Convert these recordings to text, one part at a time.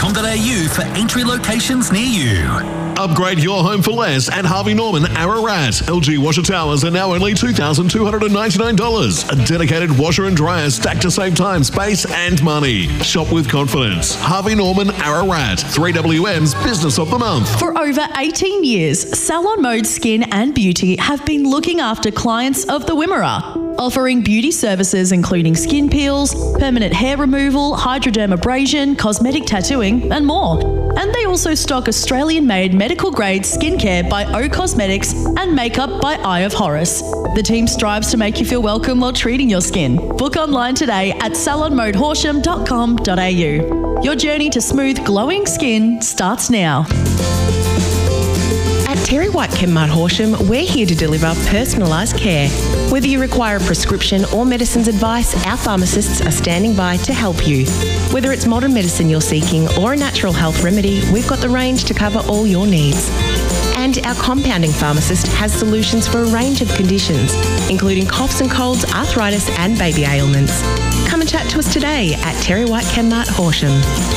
harveynorman.com.au for entry locations near you. Upgrade your home for less at Harvey Norman Ararat. LG washer towers are now only $2,299. A dedicated washer and dryer stacked to save time, space and money. Shop with confidence. Harvey Norman Ararat. 3WM's Business of the Month. For over 18 years, Salon Mode Skin and Beauty have been looking after clients of the Wimmera, offering beauty services including skin peels, permanent hair removal, hydrodermabrasion, cosmetic tattooing and more. And they also stock Australian-made medical-grade skincare by O Cosmetics and makeup by Eye of Horus. The team strives to make you feel welcome while treating your skin. Book online today at salonmodehorsham.com.au. Your journey to smooth, glowing skin starts now. At Terry White Chemmart Horsham, we're here to deliver personalised care. Whether you require a prescription or medicines advice, our pharmacists are standing by to help you. Whether it's modern medicine you're seeking or a natural health remedy, we've got the range to cover all your needs. And our compounding pharmacist has solutions for a range of conditions, including coughs and colds, arthritis and baby ailments. Come and chat to us today at Terry White Chemmart Horsham.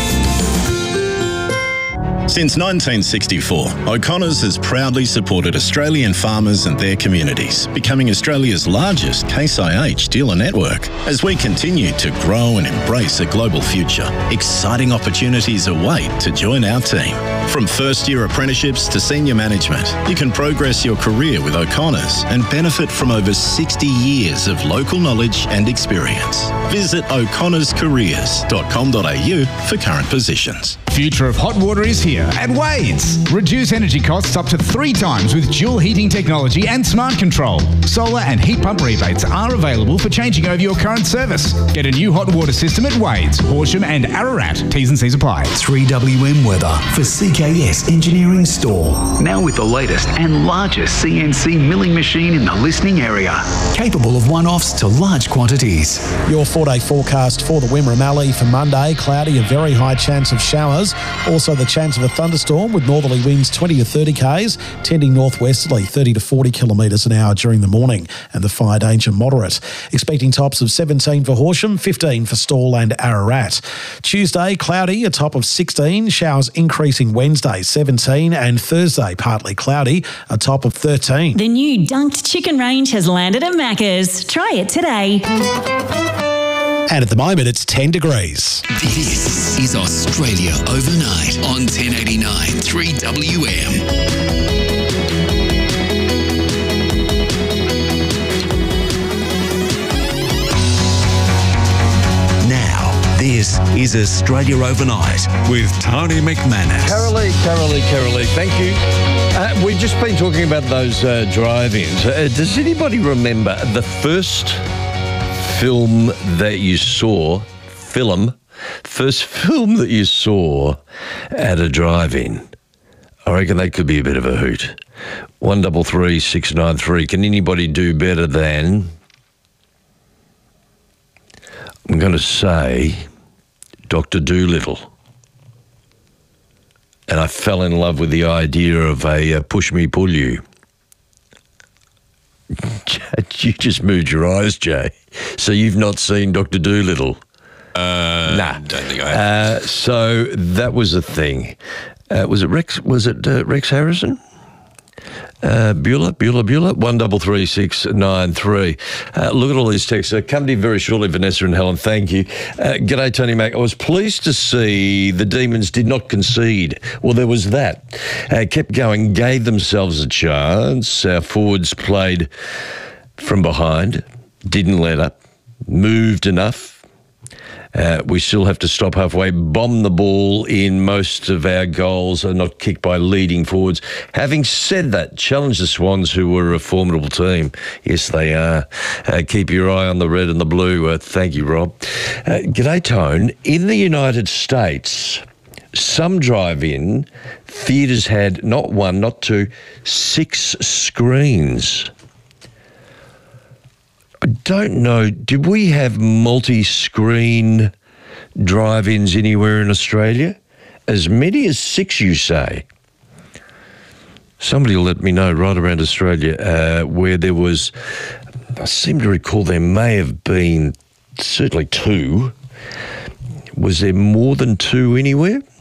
Since 1964, O'Connor's has proudly supported Australian farmers and their communities, becoming Australia's largest Case IH dealer network. As we continue to grow and embrace a global future, exciting opportunities await to join our team. From first-year apprenticeships to senior management, you can progress your career with O'Connor's and benefit from over 60 years of local knowledge and experience. Visit o'connorscareers.com.au for current positions. Future of hot water is here at Wade's. Reduce energy costs up to 3 times with dual heating technology and smart control. Solar and heat pump rebates are available for changing over your current service. Get a new hot water system at Wade's, Horsham and Ararat. T's and C's apply. 3WM weather for CKS Engineering Store. Now with the latest and largest CNC milling machine in the listening area. Capable of one-offs to large quantities. Your 4-day forecast for the Wimmera Mallee for Monday: cloudy, a very high chance of showers. Also the chance of a thunderstorm with northerly winds 20 to 30 k's, tending northwesterly 30 to 40 kilometres an hour during the morning, and the fire danger moderate. Expecting tops of 17 for Horsham, 15 for Stawell and Ararat. Tuesday, cloudy, a top of 16. Showers increasing Wednesday, 17, and Thursday, partly cloudy, a top of 13. The new Dunked Chicken range has landed at Macca's. Try it today. And at the moment, it's 10 degrees. This is Australia Overnight on 1089 3WM. Now, this is Australia Overnight with Tony McManus. Carolee, thank you. We've just been talking about those drive-ins. Does anybody remember the first film that you saw, first film that you saw at a drive-in? I reckon that could be a bit of a hoot. 133 693. Can anybody do better than, I'm going to say, Dr. Dolittle? And I fell in love with the idea of a push me, pull you. You just moved your eyes, Jay. So you've not seen Dr. Dolittle? Nah. Don't think I have. So that was a thing. Was it Rex Harrison? Bueller, 133 693. Look at all these texts. Come to you very shortly, Vanessa and Helen. Thank you. G'day, Tony Mac. I was pleased to see the Demons did not concede. Well, there was that. Kept going, gave themselves a chance. Our forwards played from behind, didn't let up, moved enough. We still have to stop halfway, bomb the ball in. Most of our goals are not kicked by leading forwards. Having said that, challenge the Swans, who were a formidable team. Yes, they are. Keep your eye on the red and the blue. Thank you, Rob. G'day, Tone. In the United States, some drive-in theatres had not 1, not 2, 6 screens. I don't know. Did we have multi-screen drive-ins anywhere in Australia? As many as 6, you say? Somebody will let me know right around Australia where there was, I seem to recall there may have been certainly 2. Was there more than 2 anywhere?